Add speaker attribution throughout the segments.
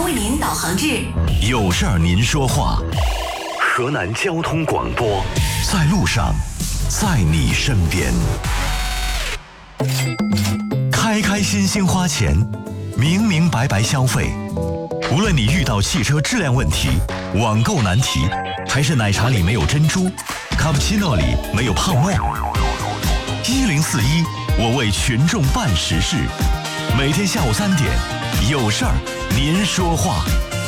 Speaker 1: 将为您导航至
Speaker 2: 有事儿您说话。河南交通广播，在路上，在你身边。开开心心花钱，明明白白消费。无论你遇到汽车质量问题、网购难题，还是奶茶里没有珍珠，卡布奇诺里没有胖味，1041，我为群众办实事。每天下午3点，有事儿您说话。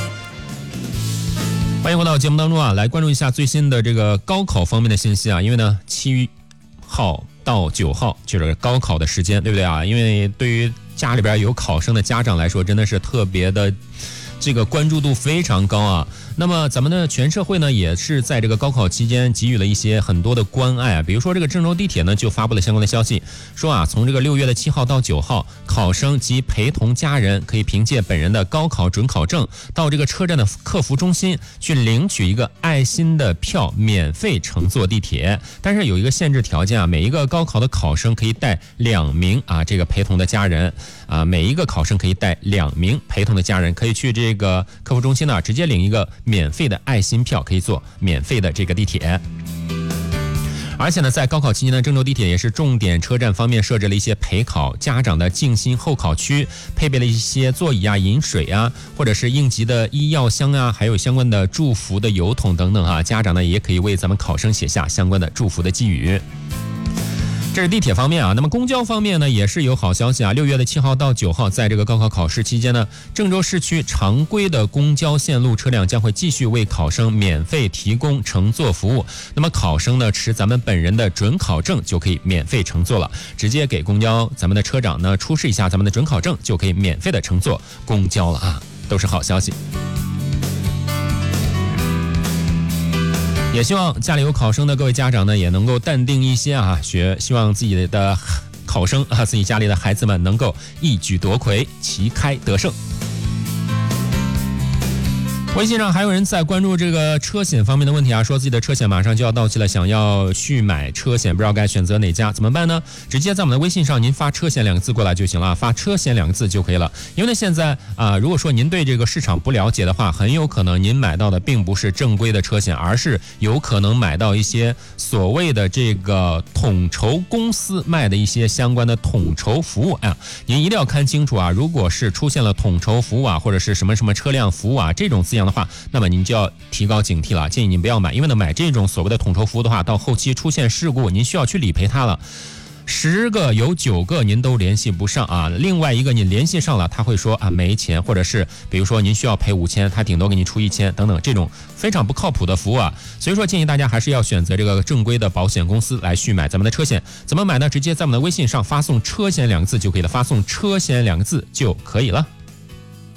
Speaker 3: 欢迎回到节目当中啊，来关注一下最新的这个高考方面的信息啊，因为呢7号到9号就是高考的时间，对不对啊？因为对于家里边有考生的家长来说，真的是特别的这个关注度非常高啊。那么咱们的全社会呢，也是在这个高考期间给予了一些很多的关爱啊。比如说这个郑州地铁呢，就发布了相关的消息，说啊，从这个6月的7号到9号，考生及陪同家人可以凭借本人的高考准考证，到这个车站的客服中心去领取一个爱心的票，免费乘坐地铁。但是有一个限制条件啊，每一个高考的考生可以带2名啊这个陪同的家人啊，每一个考生可以带2名陪同的家人，可以去这个客服中心呢直接领一个免费的爱心票，可以坐免费的这个地铁。而且呢，在高考期间呢，郑州地铁也是重点车站方面设置了一些陪考家长的静心候考区，配备了一些座椅啊、饮水啊，或者是应急的医药箱啊，还有相关的祝福的邮筒等等啊，家长呢也可以为咱们考生写下相关的祝福的寄语。这是地铁方面啊，那么公交方面呢，也是有好消息啊。6月的7号到9号，在这个高考考试期间呢，郑州市区常规的公交线路车辆将会继续为考生免费提供乘坐服务。那么考生呢，持咱们本人的准考证就可以免费乘坐了，直接给公交咱们的车长呢出示一下咱们的准考证，就可以免费的乘坐公交了啊，都是好消息。也希望家里有考生的各位家长呢，也能够淡定一些啊，希望自己的考生啊，自己家里的孩子们能够一举夺魁，旗开得胜。微信上还有人在关注这个车险方面的问题啊，说自己的车险马上就要到期了，想要续买车险，不知道该选择哪家，怎么办呢？直接在我们的微信上您发车险2个字过来就行了，发车险2个字就可以了。因为呢现在如果说您对这个市场不了解的话，很有可能您买到的并不是正规的车险，而是有可能买到一些所谓的这个统筹公司卖的一些相关的统筹服务啊，您一定要看清楚啊，如果是出现了统筹服务啊，或者是什么什么车辆服务啊这种字样的话，那么您就要提高警惕了，建议您不要买，因为呢买这种所谓的统筹服务的话，到后期出现事故，您需要去理赔它了。10个有9个您都联系不上啊，另外一个你联系上了，他会说啊没钱，或者是比如说您需要赔5000，他顶多给你出1000等等，这种非常不靠谱的服务啊。所以说建议大家还是要选择这个正规的保险公司来续买咱们的车险。怎么买呢？直接在我们的微信上发送车险2个字就可以了，发送车险2个字就可以了。